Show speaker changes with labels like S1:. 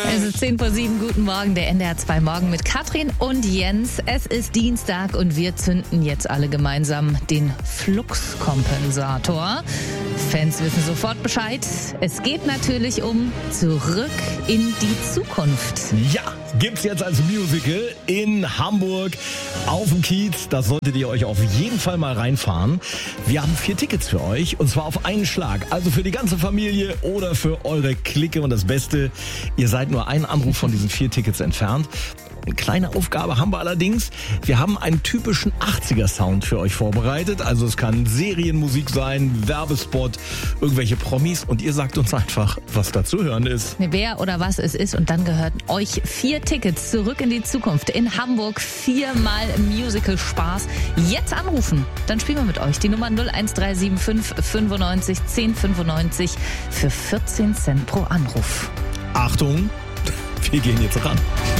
S1: Es ist 10:07, guten Morgen, der NDR 2 Morgen mit Katrin und Jens. Es ist Dienstag und wir zünden jetzt alle gemeinsam den Fluxkompensator. Fans wissen sofort Bescheid. Es geht natürlich um Zurück in die Zukunft.
S2: Ja, gibt's jetzt als Musical in Hamburg auf dem Kiez. Das solltet ihr euch auf jeden Fall mal reinfahren. Wir haben 4 Tickets für euch und zwar auf einen Schlag. Also für die ganze Familie oder für eure Clique. Und das Beste, ihr seid nur einen Anruf von diesen 4 Tickets entfernt. Eine kleine Aufgabe haben wir allerdings. Wir haben einen typischen 80er-Sound für euch vorbereitet. Also es kann Serienmusik sein, Werbespot, irgendwelche Promis. Und ihr sagt uns einfach, was da zu hören ist.
S1: Wer oder was es ist. Und dann gehören euch 4 Tickets zurück in die Zukunft. In Hamburg 4-mal Musical-Spaß. Jetzt anrufen. Dann spielen wir mit euch. Die Nummer 01375 95 1095 für 14 Cent pro Anruf.
S2: Achtung, wir gehen jetzt ran.